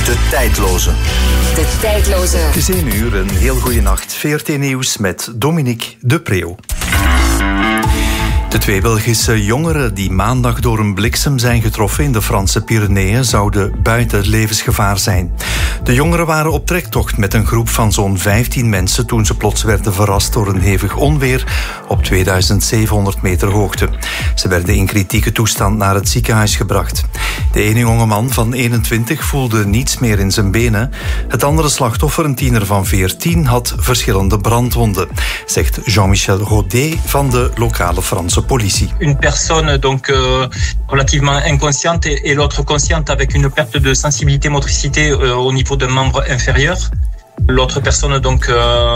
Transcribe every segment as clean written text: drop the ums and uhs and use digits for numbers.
De tijdloze. De tijdloze. Het is 1 uur, een heel goede nacht. VRT Nieuws met Dominique de Preeuw. De 2 Belgische jongeren die maandag door een bliksem zijn getroffen in de Franse Pyreneeën zouden buiten levensgevaar zijn. De jongeren waren op trektocht met een groep van zo'n 15 mensen toen ze plots werden verrast door een hevig onweer op 2700 meter hoogte. Ze werden in kritieke toestand naar het ziekenhuis gebracht. De ene jongeman van 21 voelde niets meer in zijn benen. Het andere slachtoffer, een tiener van 14, had verschillende brandwonden, zegt Jean-Michel Rodet van de lokale Franse politie. Une personne donc relativement inconsciente et l'autre consciente avec une perte de sensibilité motricité au niveau d'un membre inférieur. L'autre personne donc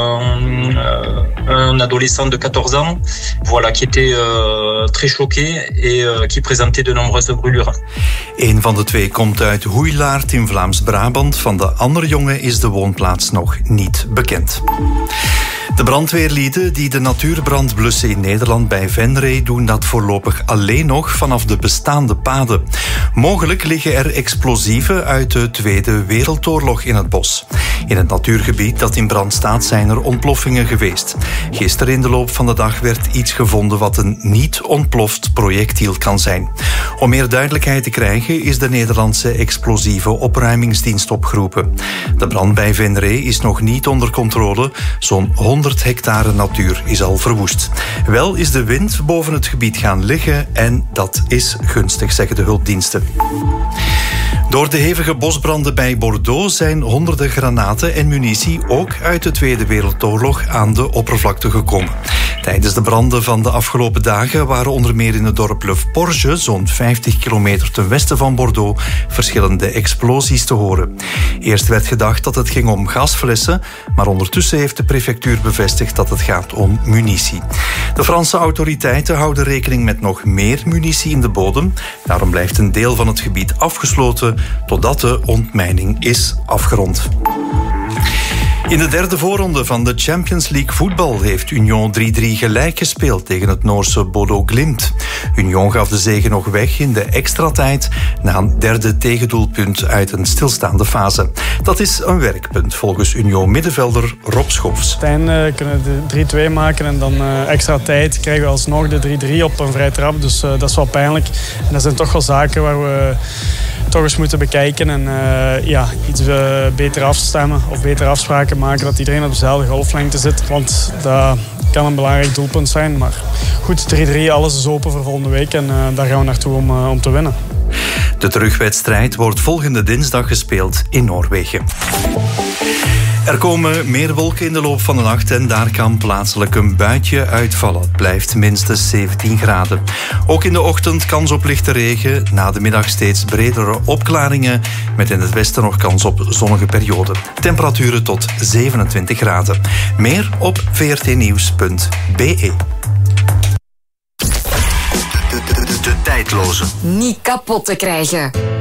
un adolescent de 14 ans, voilà, qui était très choqué et qui présentait de nombreuses brûlures. Een van de 2 komt uit Hoeilaart in Vlaams-Brabant. Van de andere jongen is de woonplaats nog niet bekend. De brandweerlieden die de natuurbrand blussen in Nederland bij Venray doen dat voorlopig alleen nog vanaf de bestaande paden. Mogelijk liggen er explosieven uit de Tweede Wereldoorlog in het bos. In het natuurgebied dat in brand staat zijn er ontploffingen geweest. Gisteren in de loop van de dag werd iets gevonden wat een niet ontploft projectiel kan zijn. Om meer duidelijkheid te krijgen is de Nederlandse explosieve opruimingsdienst opgeroepen. De brand bij Venray is nog niet onder controle. Zo'n 100 hectare natuur is al verwoest. Wel is de wind boven het gebied gaan liggen en dat is gunstig, zeggen de hulpdiensten. Door de hevige bosbranden bij Bordeaux zijn honderden granaten en munitie ook uit de Tweede Wereldoorlog aan de oppervlakte gekomen. Tijdens de branden van de afgelopen dagen waren onder meer in het dorp Le Porge, zo'n 50 kilometer ten westen van Bordeaux, verschillende explosies te horen. Eerst werd gedacht dat het ging om gasflessen, maar ondertussen heeft de prefectuur bevestigd dat het gaat om munitie. De Franse autoriteiten houden rekening met nog meer munitie in de bodem. Daarom blijft een deel van het gebied afgesloten totdat de ontmijning is afgerond. In de derde voorronde van de Champions League voetbal heeft Union 3-3 gelijk gespeeld tegen het Noorse Bodo Glimt. Union gaf de zege nog weg in de extratijd na een derde tegendoelpunt uit een stilstaande fase. Dat is een werkpunt volgens Union-middenvelder Rob Schoofs. Uiteindelijk kunnen we de 3-2 maken en dan extra tijd krijgen we alsnog de 3-3 op een vrije trap. Dus dat is wel pijnlijk. En dat zijn toch wel zaken waar we toch eens moeten bekijken en iets beter afstemmen of betere afspraken maken dat iedereen op dezelfde golflengte zit. Want dat kan een belangrijk doelpunt zijn. Maar goed, 3-3, alles is open voor volgende week en daar gaan we naartoe om te winnen. De terugwedstrijd wordt volgende dinsdag gespeeld in Noorwegen. Er komen meer wolken in de loop van de nacht en daar kan plaatselijk een buitje uitvallen. Het blijft minstens 17 graden. Ook in de ochtend kans op lichte regen. Na de middag steeds bredere opklaringen. Met in het westen nog kans op zonnige perioden. Temperaturen tot 27 graden. Meer op vrtnieuws.be. De tijdloze. Niet kapot te krijgen.